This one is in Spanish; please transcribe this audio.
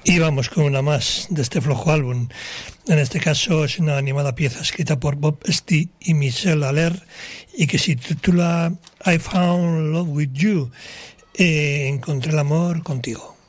Y vamos con una más de este flojo álbum. En este caso es una animada pieza escrita por Bob Esti y Michelle Aller y que se titula I Found Love With You. Encontré el amor contigo.